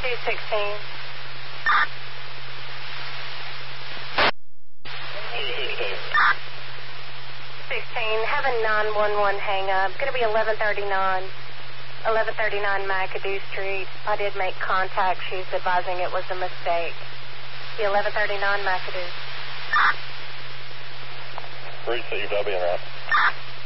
216. 16, have a 911 hang up. Going to be 1139 McAdoo Street. I did make contact. She's advising it was a mistake. The 1139 McAdoo. Received, I'll be in route.